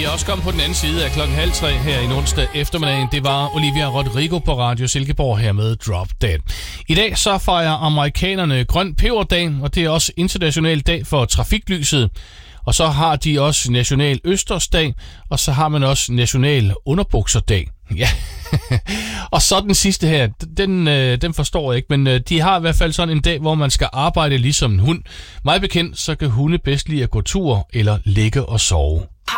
er også kommet på den anden side af 2:30 her i onsdag eftermiddagen. Det var Olivia Rodrigo på Radio Silkeborg her med Drop Dead. I dag så fejrer amerikanerne Grøn Peberdag, og det er også international dag for trafiklyset. Og så har de også National Østersdag, og så har man også National Underbukserdag. Ja, og så den sidste her, den forstår jeg ikke, men de har i hvert fald sådan en dag, hvor man skal arbejde ligesom en hund. Meget bekendt, så kan hunde bedst lide at gå tur eller ligge og sove.